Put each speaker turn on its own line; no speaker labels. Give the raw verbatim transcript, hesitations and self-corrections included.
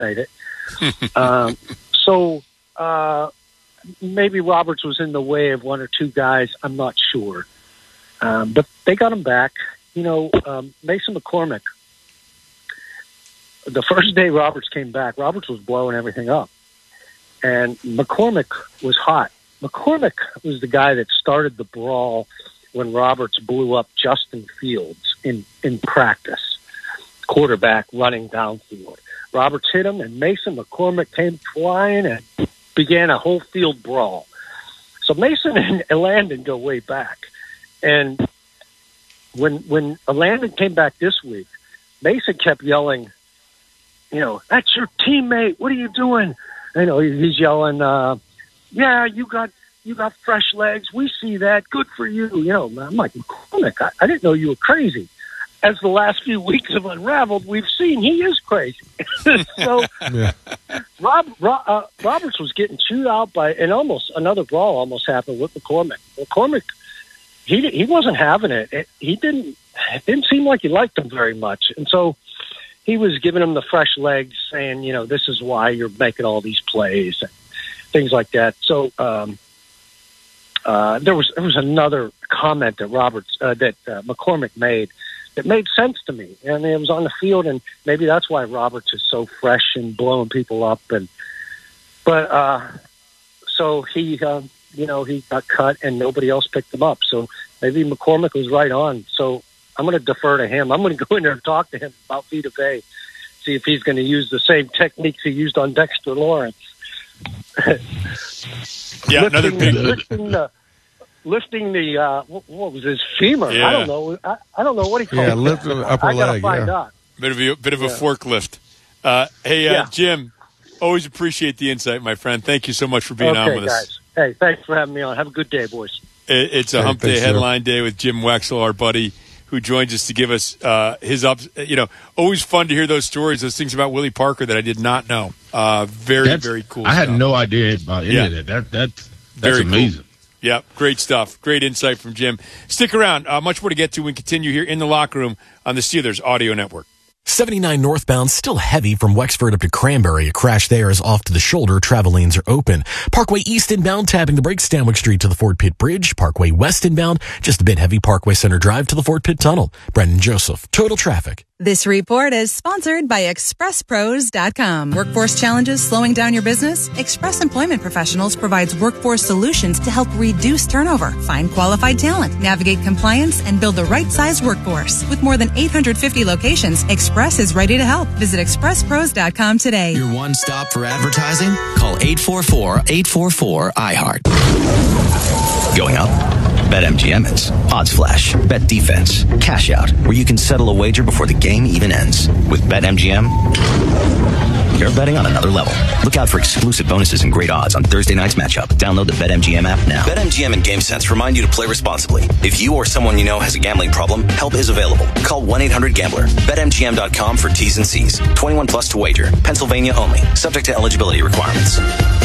made it. um, so uh, maybe Roberts was in the way of one or two guys. I'm not sure. Um, but they got him back. You know, um, Mason McCormick, the first day Roberts came back, Roberts was blowing everything up. And McCormick was hot. McCormick was the guy that started the brawl when Roberts blew up Justin Fields in, in practice, quarterback running downfield. Roberts hit him, and Mason McCormick came flying and began a whole field brawl. So Mason and Landon go way back. And when when Landon came back this week, Mason kept yelling, you know, that's your teammate. What are you doing? You know, he's yelling, uh, yeah, you got you got fresh legs. We see that. Good for you. You know, I'm like, McCormick, I, I didn't know you were crazy. As the last few weeks have unraveled, we've seen he is crazy. so yeah. Rob, Rob uh, Roberts was getting chewed out by, and almost another brawl almost happened with McCormick. McCormick, he he wasn't having it. it he didn't it didn't seem like he liked him very much, and so he was giving him the fresh legs, saying, you know, this is why you're making all these plays and things like that. So um, uh, there was there was another comment that Roberts uh, that uh, McCormick made. It made sense to me, and it was on the field, and maybe that's why Roberts is so fresh and blowing people up. And but uh, so he, uh, you know, he got cut, and nobody else picked him up. So maybe McCormick was right on. So I'm going to defer to him. I'm going to go in there and talk to him about Vita Vea, see if he's going to use the same techniques he used on Dexter Lawrence.
yeah, another big.
Lifting the, Lifting the uh, what, what was his femur?
Yeah.
I don't know. I, I don't know what he called.
Yeah, lift the upper
I gotta
leg.
Find
Yeah.
out.
Bit of a bit of a
Yeah.
forklift. Uh, hey, uh,
Yeah.
Jim, always appreciate the insight, my friend. Thank you so much for being
Okay,
on with
guys.
us.
Hey, thanks for having me on. Have a good day, boys.
It, it's a
Hey,
Hump Day
thanks, Jim.
headline day with Jim Wexell, our buddy, who joins us to give us uh, his ups. You know, always fun to hear those stories, those things about Willie Parker that I did not know. Uh, very,
That's,
very cool.
I
stuff.
had no idea about any
Yeah.
of that. That that's that's
Very cool.
amazing.
Yeah, great stuff. Great insight from Jim. Stick around. Uh, much more to get to. We continue here in the locker room on the Steelers Audio Network.
seventy-nine northbound still heavy from Wexford up to Cranberry. A crash there is off to the shoulder. Travel lanes are open. Parkway east inbound tapping the brakes. Stanwick Street to the Fort Pitt Bridge. Parkway west inbound just a bit heavy. Parkway Center Drive to the Fort Pitt Tunnel. Brendan Joseph. Total traffic.
This report is sponsored by express pros dot com. Workforce challenges slowing down your business? Express Employment Professionals provides workforce solutions to help reduce turnover, find qualified talent, navigate compliance, and build the right size workforce. With more than eight hundred fifty locations, Express is ready to help. Visit express pros dot com today.
Your one stop for advertising? Call eight four four, eight four four, I heart. Going up? BetMGM is Odds Flash, Bet Defense, Cash Out, where you can settle a wager before the game even ends. With BetMGM, you're betting on another level. Look out for exclusive bonuses and great odds on Thursday night's matchup. Download the BetMGM app now. BetMGM and GameSense remind you to play responsibly. If you or someone you know has a gambling problem, help is available. Call one eight hundred gambler. Bet M G M dot com for T's and C's. twenty-one plus to wager. Pennsylvania only. Subject to eligibility requirements.